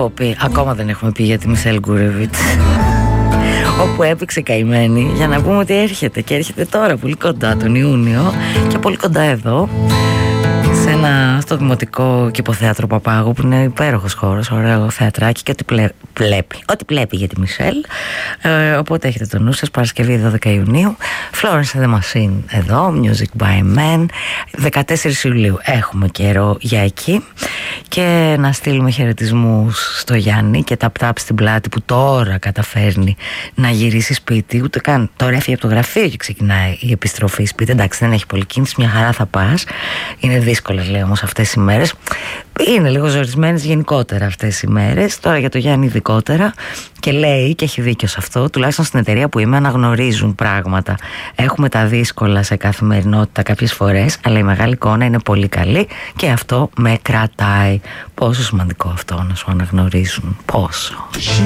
Ακόμα δεν έχουμε πει για τη Μισελ Γκούρεβιτς, όπου έπαιξε καημένη, για να πούμε ότι έρχεται. Και έρχεται τώρα πολύ κοντά, τον Ιούνιο, και πολύ κοντά εδώ, στο Δημοτικό Κηποθέατρο Παπάγου, που είναι υπέροχος χώρος, ωραίο θεατράκι, και ό,τι πλέπει για τη Μισελ. Οπότε έχετε το νου σας, Παρασκευή 12 Ιουνίου, Florence and the Machine εδώ, Music by Men. 14 Ιουλίου έχουμε καιρό για εκεί. Και να στείλουμε χαιρετισμούς στο Γιάννη και ταπ-ταπ στην πλάτη, που τώρα καταφέρνει να γυρίσει σπίτι. Ούτε καν τώρα έφυγε από το γραφείο και ξεκινάει η επιστροφή σπίτι. Εντάξει, δεν έχει πολύ κίνηση, μια χαρά θα πας. Είναι δύσκολες, λέει, όμως αυτές οι μέρες. Είναι λίγο ζορισμένες γενικότερα αυτές οι μέρες. Τώρα για το Γιάννη ειδικότερα. Και λέει, και έχει δίκιο σε αυτό, τουλάχιστον στην εταιρεία που είμαι αναγνωρίζουν πράγματα. Έχουμε τα δύσκολα σε καθημερινότητα κάποιες φορές, αλλά η μεγάλη εικόνα είναι πολύ καλή και αυτό με κρατάει. Πόσο σημαντικό αυτό, να σου αναγνωρίζουν, πόσο.